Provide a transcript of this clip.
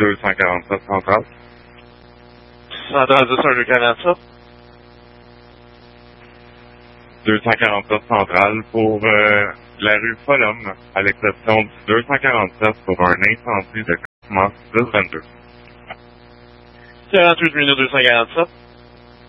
247 centrale. Centrale 10-1-2-47. 247 centrale pour la rue Folum, à l'exception du 247 pour un incendie de commence 10-22. 48 minutes 247.